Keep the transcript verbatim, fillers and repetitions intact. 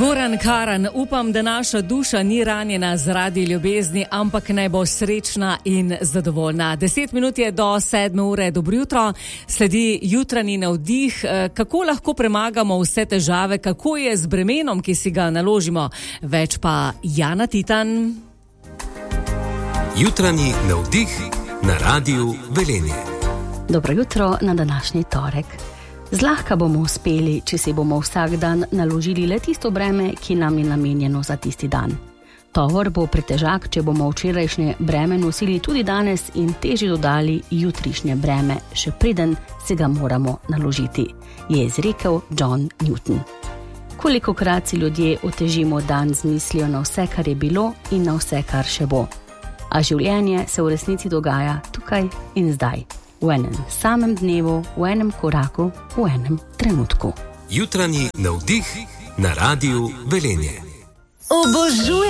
Goran Karan, upam, da naša duša ni ranjena zaradi ljubezni, ampak naj bo srečna in zadovoljna. Deset minut je do sedme ure, dobro jutro, sledi jutranji navdih. Kako lahko premagamo vse težave, kako je z bremenom, ki si ga naložimo? Več pa Jana Titan. Jutranji navdih na Radiu Velenje. Dobro jutro na današnji torek. Zlahka bomo uspeli, če si bomo vsak dan naložili le tisto breme, ki nam je namenjeno za tisti dan. Tovor bo pretežak, če bomo včerajšnje breme nosili tudi danes in težje dodali jutrišnje breme, še preden se ga moramo naložiti, je izrekel John Newton. Kolikokrat si ljudje otežimo dan z mislijo na vse, kar je bilo in na vse, kar še bo. A življenje se v resnici dogaja tukaj in zdaj. V enem samem dnevu, v enem koraku, v enem trenutku. Jutranji navdih na Radiu Velenje. Obožujem